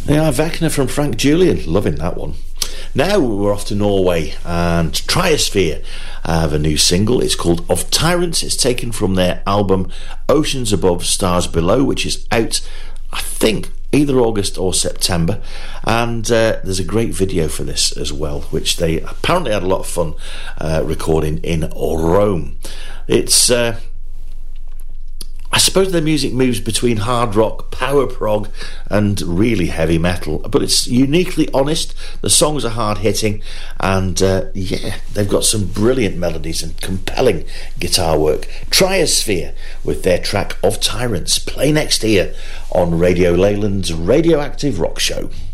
Yeah, Vecna from Frank Julian, loving that one. Now we're off to Norway, and Triosphere have a new single. It's called Of Tyrants. It's taken from their album Oceans Above, Stars Below, which is out, I think, either August or September, and there's a great video for this as well, which they apparently had a lot of fun recording in Rome. It's I suppose their music moves between hard rock, power prog and really heavy metal, but it's uniquely honest. The songs are hard hitting, and they've got some brilliant melodies and compelling guitar work. Triosphere with their track Of Tyrants, play next here on Radio Leyland's Radioactive Rock Show.